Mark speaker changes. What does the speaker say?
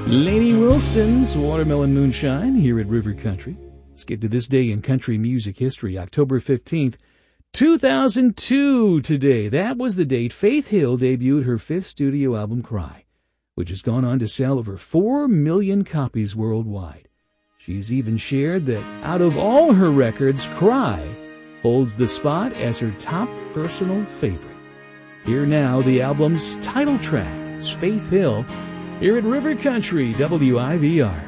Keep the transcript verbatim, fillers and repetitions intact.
Speaker 1: Lainey Wilson's Watermelon Moonshine here at River Country. Let's get to this day in country music history, October fifteenth, two thousand two today. That was the date Faith Hill debuted her fifth studio album, Cry, which has gone on to sell over four million copies worldwide. She's even shared that out of all her records, Cry holds the spot as her top personal favorite. Here now, the album's title track. It's Faith Hill here at River Country, W I V R.